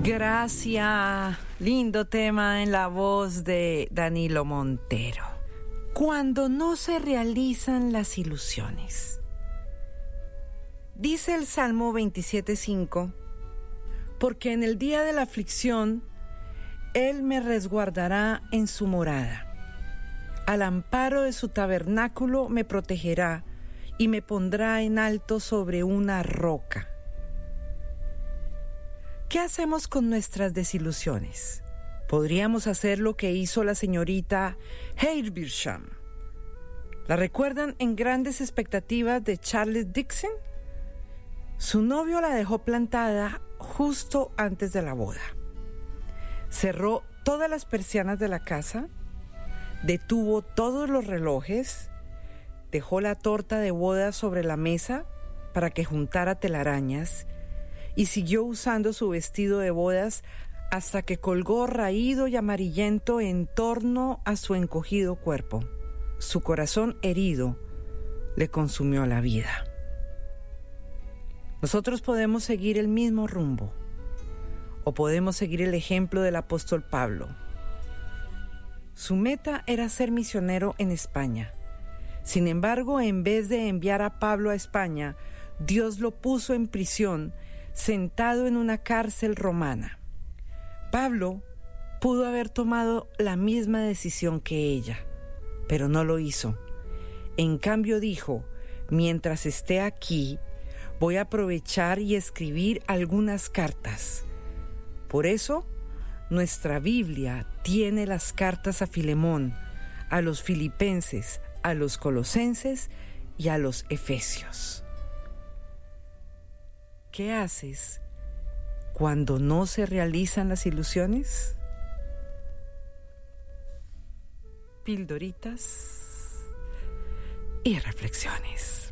Gracias. Lindo tema en la voz de Danilo Montero. Cuando no se realizan las ilusiones. Dice el Salmo 27:5, porque en el día de la aflicción, Él me resguardará en su morada. Al amparo de su tabernáculo me protegerá y me pondrá en alto sobre una roca. ¿Qué hacemos con nuestras desilusiones? Podríamos hacer lo que hizo la señorita Heilbirsham. ¿La recuerdan en Grandes Expectativas de Charles Dickens? Su novio la dejó plantada justo antes de la boda. Cerró todas las persianas de la casa, detuvo todos los relojes, dejó la torta de boda sobre la mesa para que juntara telarañas y siguió usando su vestido de bodas hasta que colgó raído y amarillento en torno a su encogido cuerpo. Su corazón herido le consumió la vida. Nosotros podemos seguir el mismo rumbo o podemos seguir el ejemplo del apóstol Pablo. Su meta era ser misionero en España. Sin embargo, en vez de enviar a Pablo a España, Dios lo puso en prisión, sentado en una cárcel romana. Pablo pudo haber tomado la misma decisión que ella, pero no lo hizo. En cambio dijo, mientras esté aquí, voy a aprovechar y escribir algunas cartas. Por eso, nuestra Biblia tiene las cartas a Filemón, a los filipenses, a los colosenses y a los efesios. ¿Qué haces cuando no se realizan las ilusiones? Pildoritas y reflexiones.